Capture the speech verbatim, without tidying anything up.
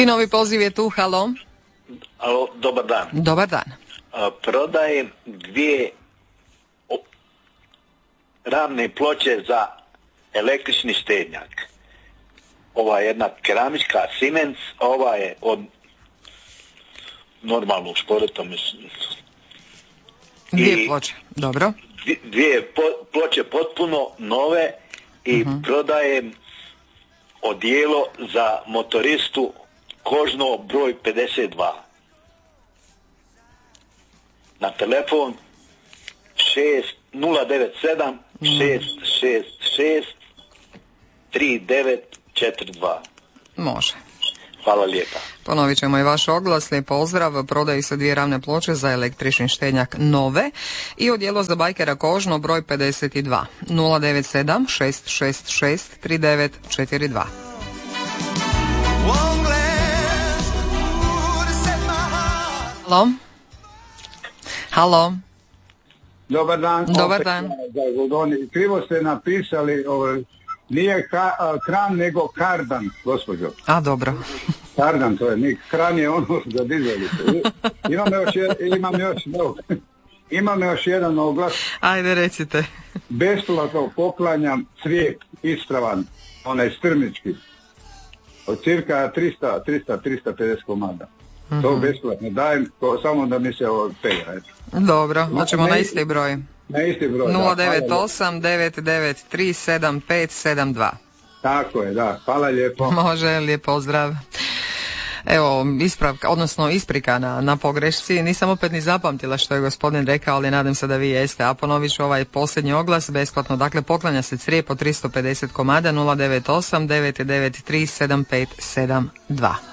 I novi poziv je tu, halo. Alo, dobar dan. Dobar dan. A, prodajem dvije o, ravne ploče za električni štednjak. Ova je jedna keramička Siemens, ova je od normalnog šporeta, mislim. Dvije ploče, dobro. Dvije po, ploče potpuno nove i uh-huh. prodajem odijelo za motoristu kožno broj pedeset dva. Na telefon šest nula devet sedam šest šest šest tri devet četiri dva. Može. Hvala lijepa. Ponovit ćemo i vaš oglas. Lijep pozdrav. Prodaju se dvije ravne ploče za električni štednjak nove i odijelo za bajkera kožno broj pedeset dva. nula devet sedam šest šest šest tri devet četiri dva. Halo? Halo? Dobar dan. Dobar opet, dan. Krivo ste napisali, ovo, nije ka, kran nego kardan, gospođo. A, dobro. Kardan, to je, nik, kran je ono za dizalice. Imam još, imam još, no, imam još jedan oglas. Ajde, recite. Besplatno poklanjam cvijet ispravan, onaj strmički, od cirka trista, trista, trista pedeset komada. Mm-hmm. To besplatno dajem, to, samo da mi se odpega. Dobro, hoćemo na isti broj. Na isti broj, nula devet osam devet devet tri sedam pet sedam dva. Tako je, da. Hvala lijepo. Može, lijep pozdrav. Evo, ispravka, odnosno isprika na, na pogrešci. Nisam opet ni zapamtila što je gospodin rekao, ali nadam se da vi jeste. A ponovit ću ovaj posljednji oglas, besplatno. Dakle, poklanja se crijep od tristo pedeset komada, nula devet osam devet devet tri sedam pet sedam dva.